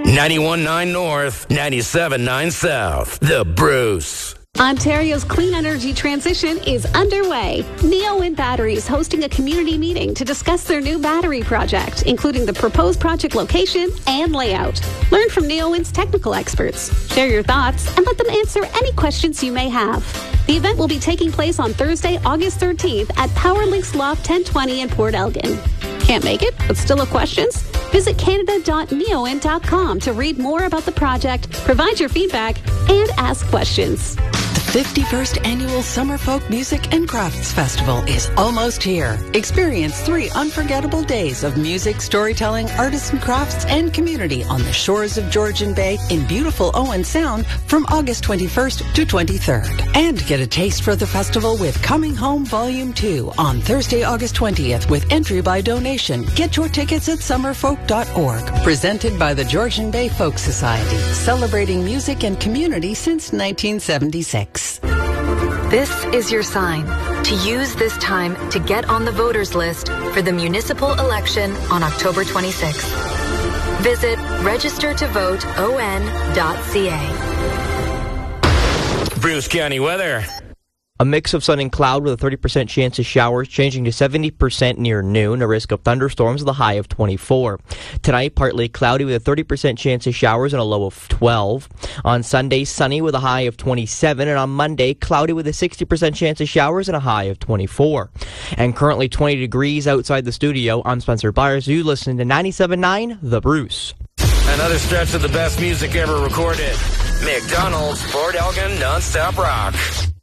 91.9 North, 97.9 South. The Bruce. Ontario's clean energy transition is underway. Neowind Batteries hosting a community meeting to discuss their new battery project, including the proposed project location and layout. Learn from Neowind's technical experts, share your thoughts, and let them answer any questions you may have. The event will be taking place on Thursday, August 13th at Powerlinks Loft 1020 in Port Elgin. Can't make it, but still have questions? Visit canada.neowind.com to read more about the project, provide your feedback, and ask questions. The 51st Annual Summer Folk Music and Crafts Festival is almost here. Experience 3 unforgettable days of music, storytelling, artisan crafts, and community on the shores of Georgian Bay in beautiful Owen Sound from August 21st to 23rd. And get a taste for the festival with Coming Home Volume 2 on Thursday, August 20th with entry by donation. Get your tickets at summerfolk.org. Presented by the Georgian Bay Folk Society, celebrating music and community since 1976. This is your sign to use this time to get on the voters list for the municipal election on October 26th. Visit registertovoteon.ca. Bruce County weather. A mix of sun and cloud with a 30% chance of showers, changing to 70% near noon. A risk of thunderstorms with a high of 24. Tonight, partly cloudy with a 30% chance of showers and a low of 12. On Sunday, sunny with a high of 27. And on Monday, cloudy with a 60% chance of showers and a high of 24. And currently 20 degrees outside the studio. I'm Spencer Byers. You listen to 97.9 The Bruce. Another stretch of the best music ever recorded. McDonald's Port Elgin Nonstop Rock.